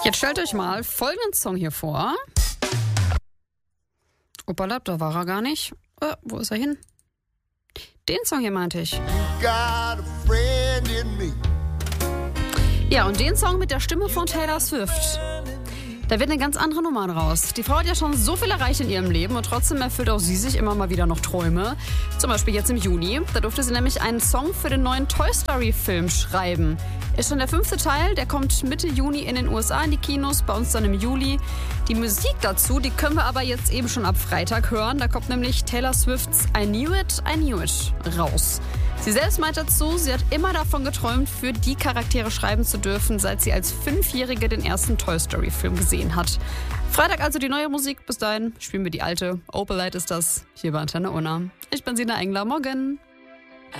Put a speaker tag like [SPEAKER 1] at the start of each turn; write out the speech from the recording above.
[SPEAKER 1] Jetzt stellt euch mal folgenden Song hier vor. Opala, da war er gar nicht. Wo ist er hin? Den Song hier meinte ich. Ja, und den Song mit der Stimme von Taylor Swift. Da wird eine ganz andere Nummer draus. Die Frau hat ja schon so viel erreicht in ihrem Leben und trotzdem erfüllt auch sie sich immer mal wieder noch Träume. Zum Beispiel jetzt im Juni. Da durfte sie nämlich einen Song für den neuen Toy Story Film schreiben. Ist schon der 5. Teil, der kommt Mitte Juni in den USA in die Kinos, bei uns dann im Juli. Die Musik dazu, die können wir aber jetzt eben schon ab Freitag hören. Da kommt nämlich Taylor Swifts I Knew It raus. Sie selbst meint dazu, sie hat immer davon geträumt, für die Charaktere schreiben zu dürfen, seit sie als 5-Jährige den ersten Toy Story Film gesehen hat. Freitag also die neue Musik, bis dahin spielen wir die alte. Opalite ist das, hier bei Antenne Unna. Ich bin Sina Engler, morgen.